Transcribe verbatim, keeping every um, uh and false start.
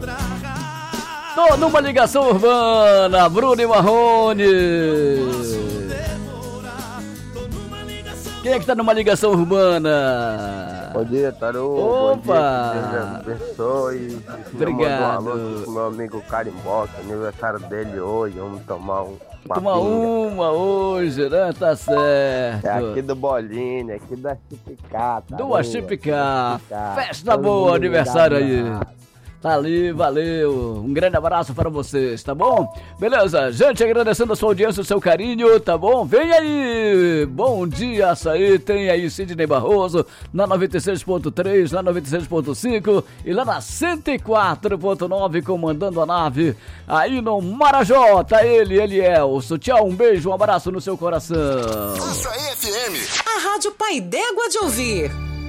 Tô numa ligação urbana, Bruno e Marrone. Quem é que tá numa ligação urbana? Bom dia, Tarô. Opa! Bom dia, que Deus abençoe. Obrigado. Um alô pro meu amigo Carimbó, que é aniversário dele hoje. Vamos tomar um Tomar uma hoje, né? Tá certo. É aqui do Bolinha, aqui da Chipicá. Do Chipicá. Festa boa, aniversário aí. Tá ali, valeu. Um grande abraço para vocês, tá bom? Beleza, gente, agradecendo a sua audiência, o seu carinho, tá bom? Vem aí! Bom dia, açaí. Tem aí Sidney Barroso na noventa e seis ponto três, na noventa e seis ponto cinco e lá na cento e quatro ponto nove, comandando a nave. Aí no Marajó, tá ele, Elielso. Tchau, um beijo, um abraço no seu coração. Açaí F M. A Rádio Pai d'Égua de ouvir.